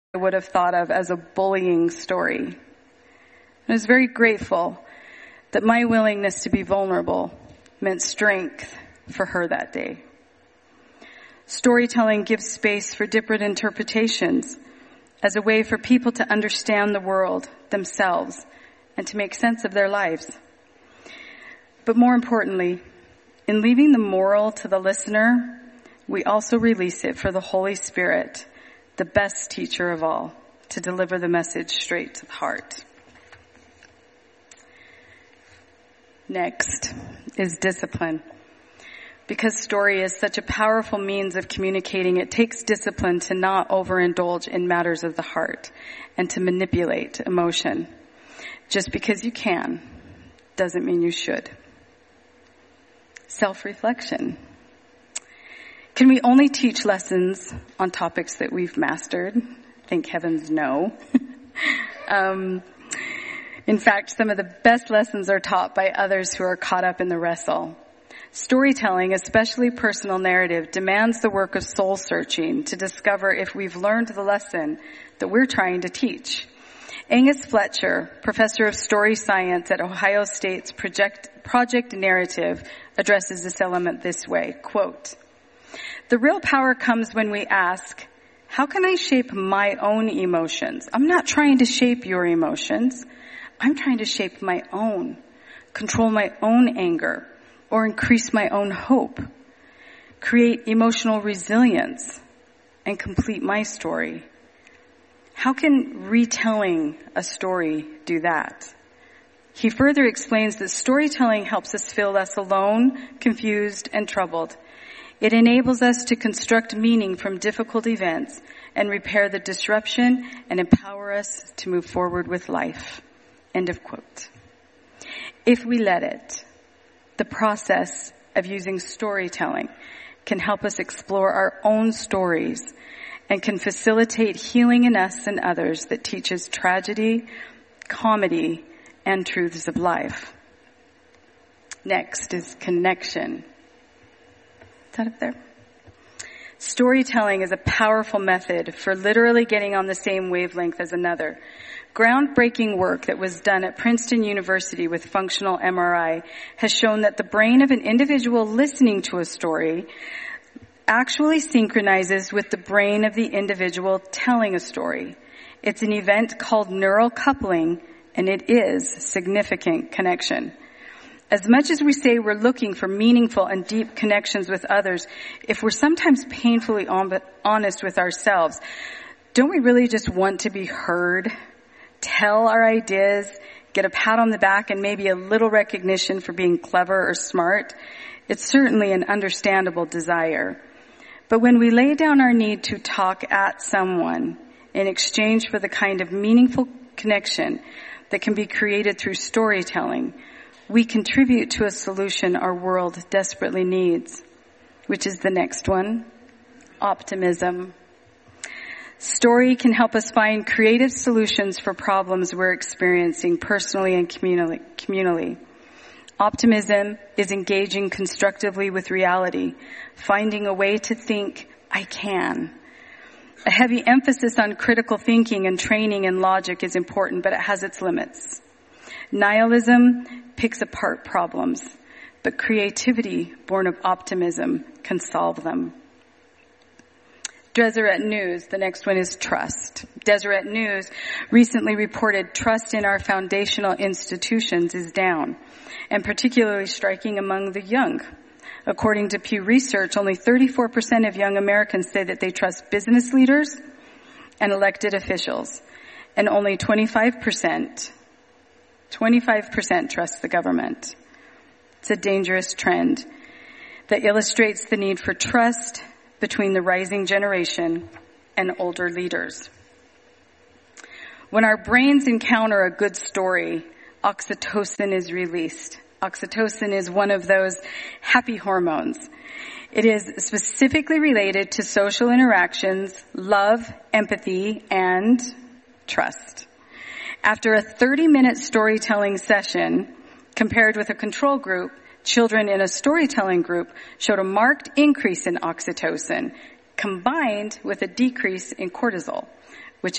I would have thought of as a bullying story. I was very grateful that my willingness to be vulnerable meant strength for her that day. Storytelling gives space for different interpretations as a way for people to understand the world themselves and to make sense of their lives. But more importantly, in leaving the moral to the listener, we also release it for the Holy Spirit, the best teacher of all, to deliver the message straight to the heart. Next is discipline. Because story is such a powerful means of communicating, it takes discipline to not overindulge in matters of the heart and to manipulate emotion. Just because you can doesn't mean you should. Self-reflection. Can we only teach lessons on topics that we've mastered? Thank heavens, no. In fact, some of the best lessons are taught by others who are caught up in the wrestle. Storytelling, especially personal narrative, demands the work of soul searching to discover if we've learned the lesson that we're trying to teach. Angus Fletcher, professor of story science at Ohio State's Project Narrative, addresses this element this way, quote, "The real power comes when we ask, how can I shape my own emotions? I'm not trying to shape your emotions. I'm trying to shape my own, control my own anger, or increase my own hope, create emotional resilience, and complete my story. How can retelling a story do that?" He further explains that storytelling helps us feel less alone, confused, and troubled. It enables us to construct meaning from difficult events and repair the disruption and empower us to move forward with life. End of quote. If we let it, the process of using storytelling can help us explore our own stories and can facilitate healing in us and others that teaches tragedy, comedy, and truths of life. Next is connection. Is that up there? Storytelling is a powerful method for literally getting on the same wavelength as another. Groundbreaking work that was done at Princeton University with functional MRI has shown that the brain of an individual listening to a story actually synchronizes with the brain of the individual telling a story. It's an event called neural coupling, and it is significant connection. As much as we say we're looking for meaningful and deep connections with others, if we're sometimes painfully honest with ourselves, don't we really just want to be heard, tell our ideas, get a pat on the back, and maybe a little recognition for being clever or smart? It's certainly an understandable desire. But when we lay down our need to talk at someone in exchange for the kind of meaningful connection that can be created through storytelling, we contribute to a solution our world desperately needs, which is the next one, optimism. Story can help us find creative solutions for problems we're experiencing personally and communally. Optimism is engaging constructively with reality, finding a way to think, I can. A heavy emphasis on critical thinking and training in logic is important, but it has its limits. Nihilism picks apart problems, but creativity born of optimism can solve them. Deseret News, the next one is trust. Deseret News recently reported trust in our foundational institutions is down, and particularly striking among the young. According to Pew Research, only 34% of young Americans say that they trust business leaders and elected officials, and only 25% trust the government. It's a dangerous trend that illustrates the need for trust between the rising generation and older leaders. When our brains encounter a good story, oxytocin is released. Oxytocin is one of those happy hormones. It is specifically related to social interactions, love, empathy, and trust. After a 30-minute storytelling session, compared with a control group, children in a storytelling group showed a marked increase in oxytocin, combined with a decrease in cortisol.